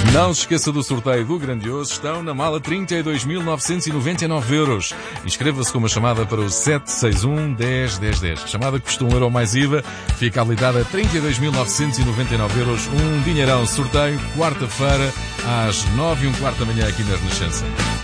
Não se esqueça do sorteio do Grandioso. Estão na mala 32.999 euros. Inscreva-se com uma chamada para o 761 10 10 10. A chamada custa €1 mais IVA. Fica habilitada a 32.999 euros. Um dinheirão. Sorteio quarta-feira às 9h15 da manhã aqui na Renascença.